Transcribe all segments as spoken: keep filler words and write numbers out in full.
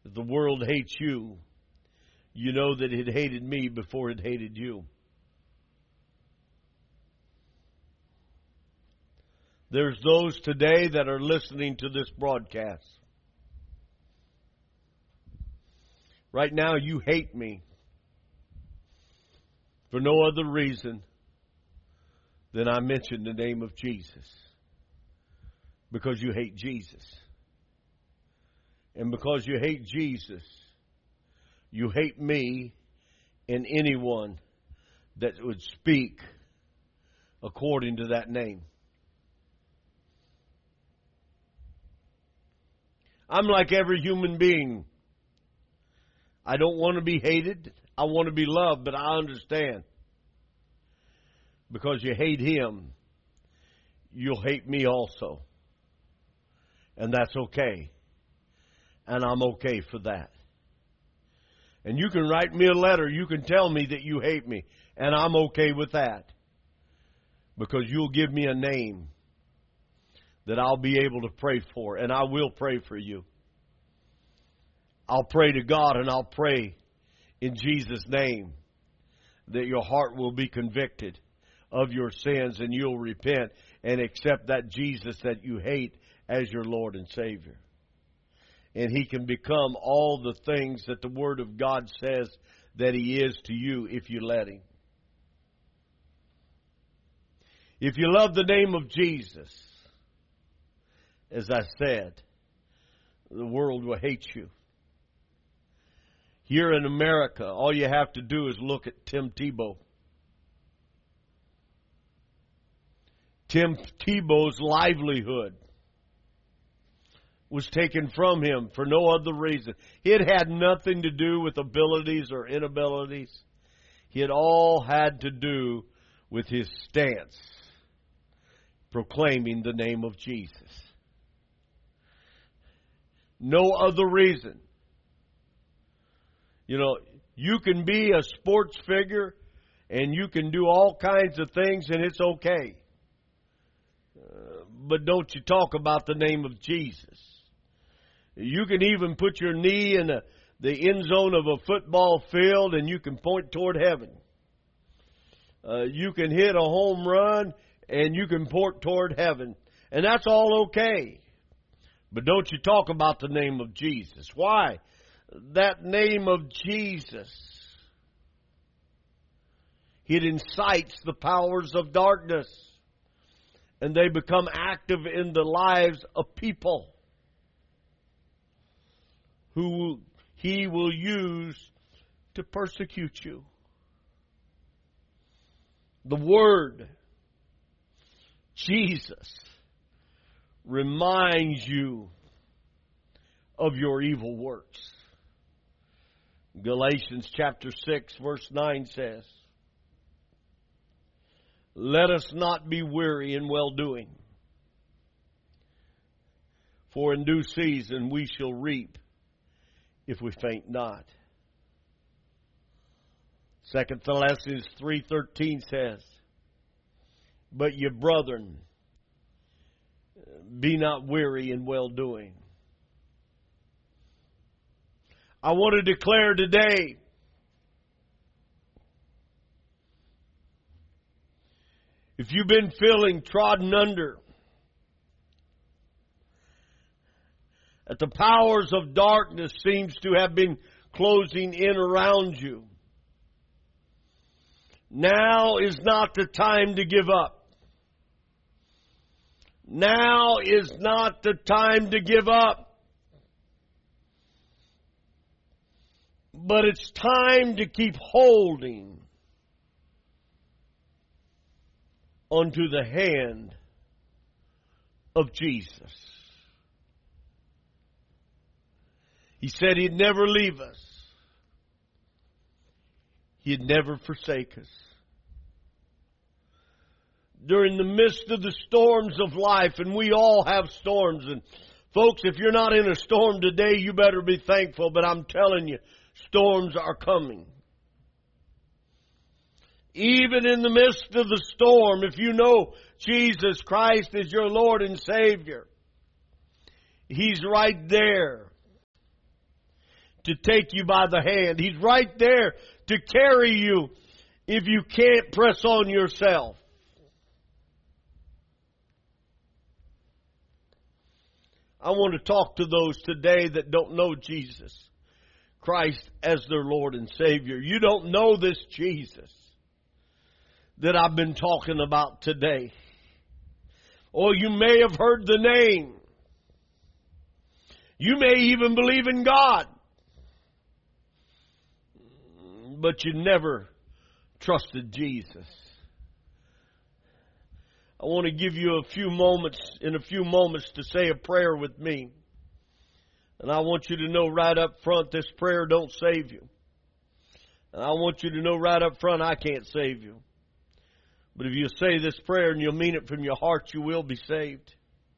If the world hates you, you know that it hated me before it hated you. There's those today that are listening to this broadcast. Right now you hate me for no other reason than I mentioned the name of Jesus. Because you hate Jesus. And because you hate Jesus, you hate me and anyone that would speak according to that name. I'm like every human being. I don't want to be hated. I want to be loved, but I understand. Because you hate him, you'll hate me also. And that's okay. And I'm okay for that. And you can write me a letter. You can tell me that you hate me. And I'm okay with that. Because you'll give me a name that I'll be able to pray for. And I will pray for you. I'll pray to God and I'll pray in Jesus' name that your heart will be convicted of your sins and you'll repent and accept that Jesus that you hate as your Lord and Savior. And He can become all the things that the Word of God says that He is to you if you let Him. If you love the name of Jesus, as I said, the world will hate you. Here in America, all you have to do is look at Tim Tebow. Tim Tebow's livelihood was taken from him for no other reason. It had nothing to do with abilities or inabilities. It all had to do with his stance, proclaiming the name of Jesus. No other reason. You know, you can be a sports figure and you can do all kinds of things and it's okay. Uh, but don't you talk about the name of Jesus. You can even put your knee in a, the end zone of a football field and you can point toward heaven. Uh, you can hit a home run and you can point toward heaven. And that's all okay. But don't you talk about the name of Jesus. Why? That name of Jesus, it incites the powers of darkness. And they become active in the lives of people who He will use to persecute you. The word Jesus reminds you of your evil works. Galatians chapter six verse nine says, "Let us not be weary in well-doing, for in due season we shall reap if we faint not." Second Thessalonians three thirteen says, "But ye brethren, be not weary in well-doing." I want to declare today, if you've been feeling trodden under, that the powers of darkness seems to have been closing in around you, now is not the time to give up. Now is not the time to give up. But it's time to keep holding onto the hand of Jesus. He said He'd never leave us. He'd never forsake us. During the midst of the storms of life, and we all have storms, and folks, if you're not in a storm today, you better be thankful, but I'm telling you, storms are coming. Even in the midst of the storm, if you know Jesus Christ is your Lord and Savior, He's right there. to take you by the hand. He's right there to carry you if you can't press on yourself. I want to talk to those today that don't know Jesus Christ as their Lord and Savior. You don't know this Jesus that I've been talking about today. Or you may have heard the name. You may even believe in God. But you never trusted Jesus. I want to give you a few moments, in a few moments, to say a prayer with me. And I want you to know right up front, this prayer don't save you. And I want you to know right up front, I can't save you. But if you say this prayer and you'll mean it from your heart, you will be saved.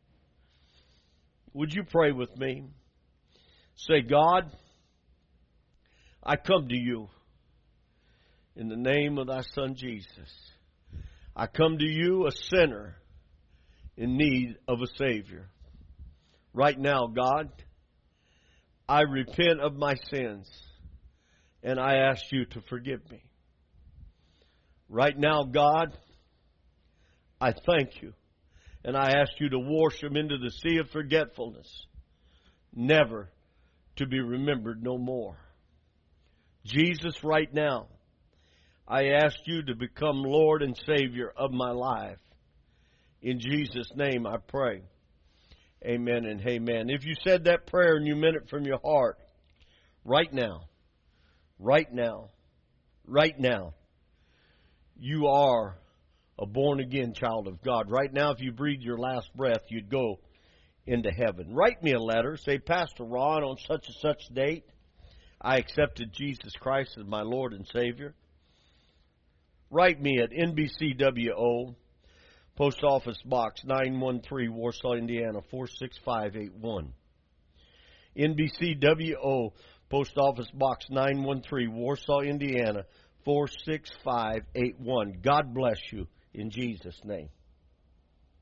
Would you pray with me? Say, God, I come to you in the name of thy Son Jesus. I come to you a sinner in need of a Savior. Right now, God, I repent of my sins and I ask you to forgive me. Right now, God, I thank you and I ask you to wash them into the sea of forgetfulness, never to be remembered no more. Jesus, right now, I ask you to become Lord and Savior of my life. In Jesus' name I pray. Amen and amen. If you said that prayer and you meant it from your heart, right now, right now, right now, you are a born-again child of God. Right now, if you breathe your last breath, you'd go into heaven. Write me a letter. Say, Pastor Ron, on such and such date, I accepted Jesus Christ as my Lord and Savior. Write me at N B C W O, Post Office Box nine one three, Warsaw, Indiana, four six five eight one. N B C W O, Post Office Box nine one three, Warsaw, Indiana, four six five eight one. God bless you in Jesus' name.